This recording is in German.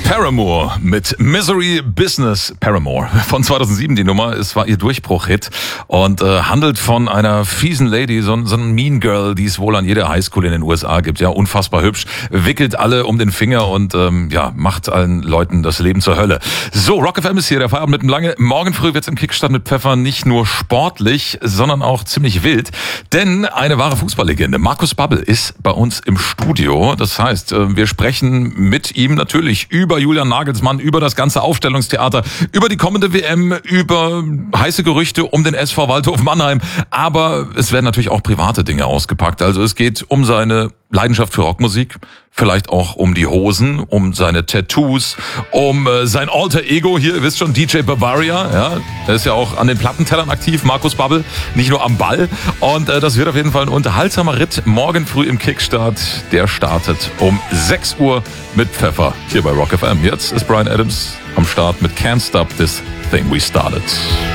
Paramore mit Misery Business. Paramore von 2007 die Nummer. Es war ihr Durchbruch-Hit und handelt von einer fiesen Lady, so ein Mean Girl, die es wohl an jeder Highschool in den USA gibt. Ja, unfassbar hübsch, wickelt alle um den Finger und macht allen Leuten das Leben zur Hölle. So, Rock FM ist hier, der Feierabend mit dem Lange. Morgen früh wird's im Kickstart mit Pfeffer nicht nur sportlich, sondern auch ziemlich wild. Denn eine wahre Fußballlegende, Markus Babbel, ist bei uns im Studio. Das heißt, wir sprechen mit ihm natürlich über Julian Nagelsmann, über das ganze Aufstellungstheater, über die kommende WM, über heiße Gerüchte um den SV Waldhof Mannheim. Aber es werden natürlich auch private Dinge ausgepackt. Also es geht um seine Leidenschaft für Rockmusik, vielleicht auch um die Hosen, um seine Tattoos, um sein Alter Ego hier, ihr wisst schon, DJ Bavaria, ja, der ist ja auch an den Plattentellern aktiv, Markus Babbel, nicht nur am Ball. Und das wird auf jeden Fall ein unterhaltsamer Ritt morgen früh im Kickstart. Der startet um 6 Uhr mit Pfeffer hier bei Rock FM. Jetzt ist Bryan Adams am Start mit Can't Stop This Thing We Started.